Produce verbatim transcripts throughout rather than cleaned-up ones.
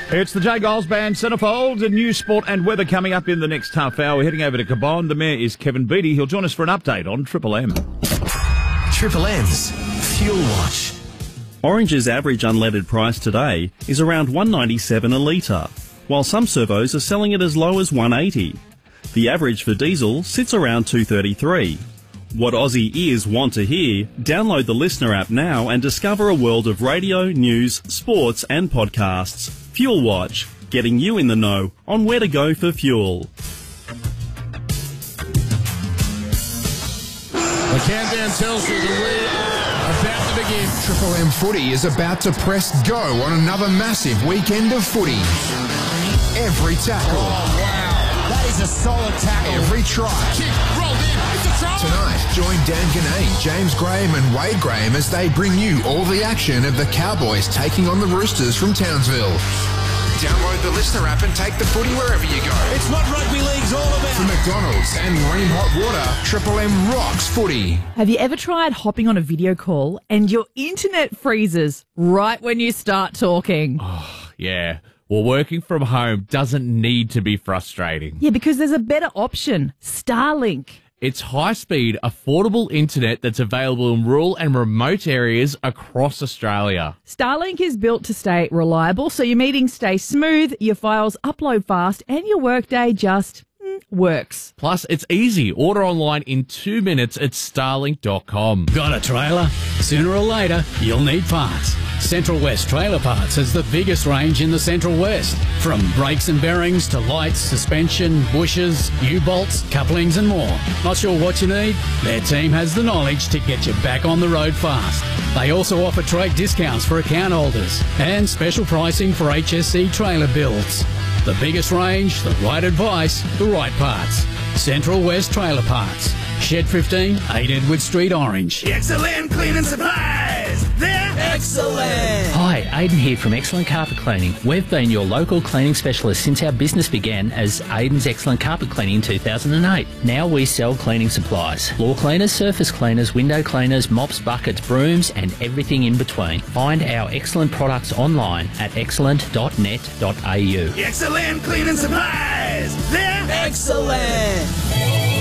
It's the Jay Giles Band Centrefold, and news, sport and weather coming up in the next half hour. We're heading over to Cabon. The Mayor is Kevin Beattie. He'll join us for an update on Triple M. Triple M's Fuel Watch. Orange's average unleaded price today is around one ninety-seven a litre, while some servos are selling it as low as one eighty. The average for diesel sits around two thirty-three. What Aussie ears want to hear? Download the Listener app now and discover a world of radio, news, sports and podcasts. Fuel Watch, getting you in the know on where to go for fuel. The countdown tells you that we are about to begin. Triple M Footy is about to press go on another massive weekend of footy. Every tackle. Oh, wow. That is a solid tackle. Every try. Kick, rolled in. It's a try. Tonight, join Dan Ganane, James Graham and Wade Graham as they bring you all the action of the Cowboys taking on the Roosters from Townsville. Download the Listener app and take the footy wherever you go. It's what rugby league's all about. From McDonald's and Ream Hot Water, Triple M rocks footy. Have you ever tried hopping on a video call and your internet freezes right when you start talking? Oh, yeah. Well, working from home doesn't need to be frustrating. Yeah, because there's a better option, Starlink. It's high-speed, affordable internet that's available in rural and remote areas across Australia. Starlink is built to stay reliable, so your meetings stay smooth, your files upload fast, and your workday just mm, works. Plus, it's easy. Order online in two minutes at starlink dot com. Got a trailer? Sooner or later, you'll need parts. Central West Trailer Parts has the biggest range in the Central West. From brakes and bearings to lights, suspension, bushers, U-bolts, couplings and more. Not sure what you need? Their team has the knowledge to get you back on the road fast. They also offer trade discounts for account holders and special pricing for H S C trailer builds. The biggest range, the right advice, the right parts. Central West Trailer Parts. Shed fifteen, eight Edward Street, Orange. Excellent cleaning supplies. They're excellent. Hi, Aidan here from Excellent Carpet Cleaning. We've been your local cleaning specialist since our business began as Aidan's Excellent Carpet Cleaning in two thousand eight. Now we sell cleaning supplies. Floor cleaners, surface cleaners, window cleaners, mops, buckets, brooms and everything in between. Find our excellent products online at excellent dot net dot a u. Excellent cleaning supplies. They're excellent.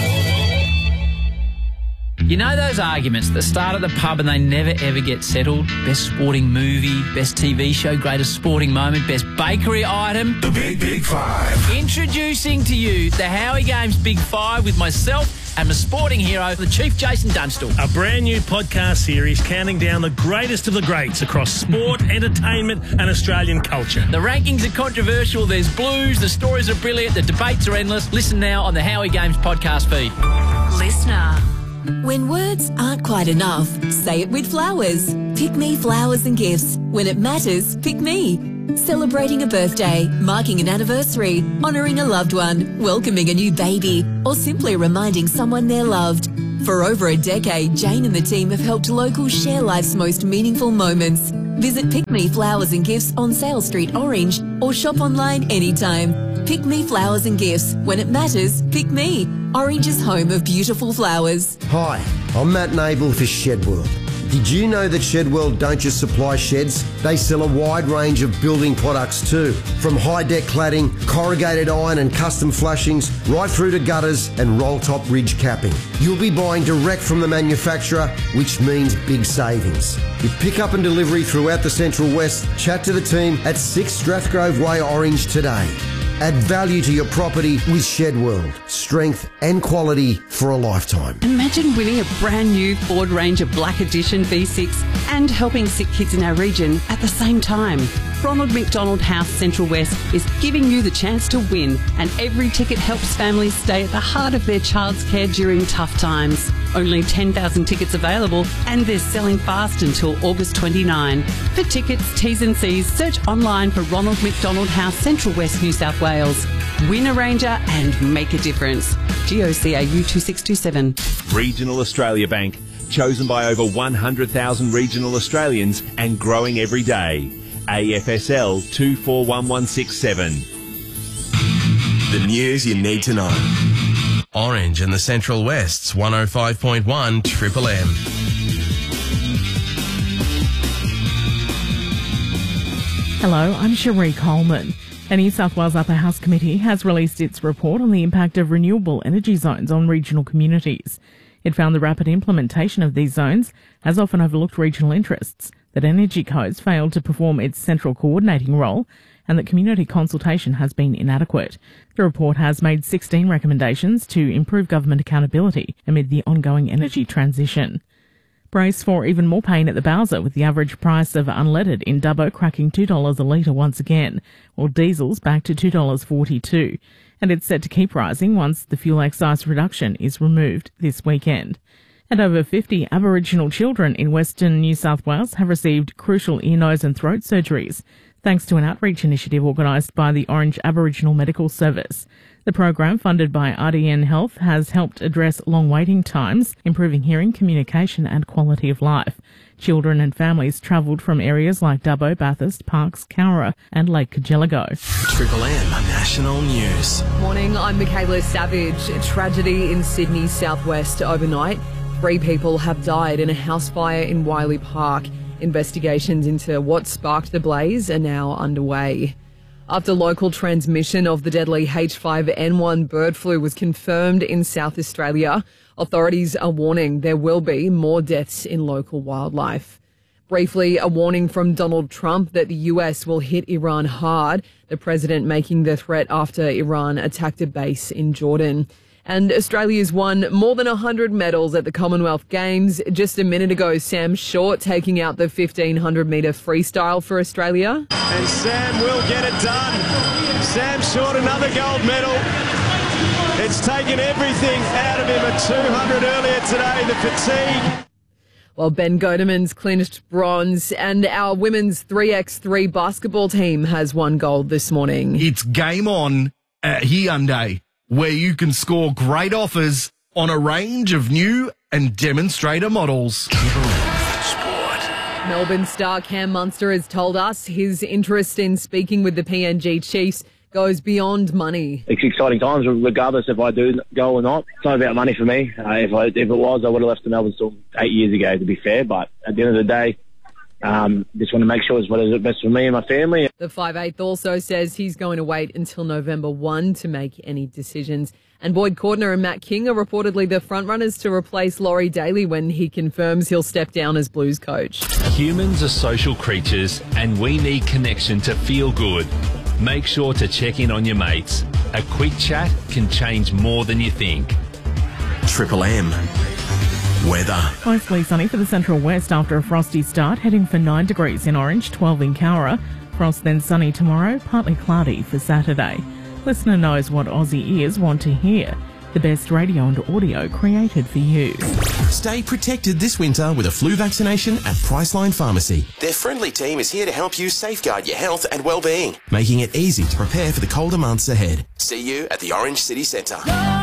You know those arguments that start at the pub and they never ever get settled? Best sporting movie, best T V show, greatest sporting moment, best bakery item? The Big Big Five. Introducing to you the Howie Games Big Five with myself and my sporting hero, the Chief Jason Dunstall. A brand new podcast series counting down the greatest of the greats across sport, entertainment and Australian culture. The rankings are controversial, there's blues, the stories are brilliant, the debates are endless. Listen now on the Howie Games podcast feed. Listener. When words aren't quite enough, say it with flowers. Pick Me Flowers and Gifts. When it matters, pick me. Celebrating a birthday, marking an anniversary, honouring a loved one, welcoming a new baby, or simply reminding someone they're loved. For over a decade, Jane and the team have helped locals share life's most meaningful moments. Visit Pick Me Flowers and Gifts on Sale Street, Orange, or shop online anytime. Pick Me Flowers and Gifts. When it matters, pick me. Orange's home of beautiful flowers. Hi, I'm Matt Nable for Shed World. Did you know that Shed World don't just supply sheds? They sell a wide range of building products too. From high-deck cladding, corrugated iron and custom flashings, right through to gutters and roll-top ridge capping. You'll be buying direct from the manufacturer, which means big savings. With pick-up and delivery throughout the Central West, chat to the team at six Strathgrove Way, Orange today. Add value to your property with Shed World. Strength and quality for a lifetime. Imagine winning a brand new Ford Ranger Black Edition V six and helping sick kids in our region at the same time. Ronald McDonald House Central West is giving you the chance to win, and every ticket helps families stay at the heart of their child's care during tough times. Only ten thousand tickets available, and they're selling fast until August twenty-ninth. For tickets, T's and C's, search online for Ronald McDonald House Central West, New South Wales. Win a Ranger and make a difference. G O C A U two six two seven. Regional Australia Bank, chosen by over one hundred thousand regional Australians and growing every day. A F S L two four one one six seven. The news you need to know. Orange and the Central West's one oh five point one Triple M. Hello, I'm Cherie Coleman. A New South Wales Upper House committee has released its report on the impact of renewable energy zones on regional communities. It found the rapid implementation of these zones has often overlooked regional interests, that Energy Codes failed to perform its central coordinating role, and that community consultation has been inadequate. The report has made sixteen recommendations to improve government accountability amid the ongoing energy transition. Brace for even more pain at the Bowser, with the average price of unleaded in Dubbo cracking two dollars a litre once again, while diesel's back to two dollars forty-two. And it's set to keep rising once the fuel excise reduction is removed this weekend. And over fifty Aboriginal children in Western New South Wales have received crucial ear, nose and throat surgeries, thanks to an outreach initiative organised by the Orange Aboriginal Medical Service. The program, funded by R D N Health, has helped address long waiting times, improving hearing, communication and quality of life. Children and families travelled from areas like Dubbo, Bathurst, Parkes, Cowra and Lake Cargelligo. Triple M National News. Morning, I'm Michaela Savage. A tragedy in Sydney's southwest overnight. Three people have died in a house fire in Wiley Park. Investigations into what sparked the blaze are now underway. After local transmission of the deadly H five N one bird flu was confirmed in South Australia, authorities are warning there will be more deaths in local wildlife. Briefly, a warning from Donald Trump that the U S will hit Iran hard, the president making the threat after Iran attacked a base in Jordan. And Australia's won more than one hundred medals at the Commonwealth Games. Just a minute ago, Sam Short taking out the fifteen hundred metre freestyle for Australia. And Sam will get it done. Sam Short, another gold medal. It's taken everything out of him at two hundred earlier today, the fatigue. Well, Ben Godeman's clinched bronze, and our women's three by three basketball team has won gold this morning. It's game on at Hyundai, where you can score great offers on a range of new and demonstrator models. Melbourne star Cam Munster has told us his interest in speaking with the P N G Chiefs goes beyond money. It's exciting times, regardless if I do go or not. It's not about money for me. Uh, if, I, if it was, I would have left the Melbourne Storm eight years ago, to be fair. But at the end of the day, Um, just want to make sure it's what is best for me and my family. The five eighth also says he's going to wait until November first to make any decisions. And Boyd Cordner and Matt King are reportedly the frontrunners to replace Laurie Daly when he confirms he'll step down as Blues coach. Humans are social creatures and we need connection to feel good. Make sure to check in on your mates. A quick chat can change more than you think. Triple M weather. Mostly sunny for the Central West after a frosty start, heading for nine degrees in Orange, twelve in Cowra. Frost then sunny tomorrow, partly cloudy for Saturday. Listener knows what Aussie ears want to hear. The best radio and audio created for you. Stay protected this winter with a flu vaccination at Priceline Pharmacy. Their friendly team is here to help you safeguard your health and well-being, making it easy to prepare for the colder months ahead. See you at the Orange City Centre.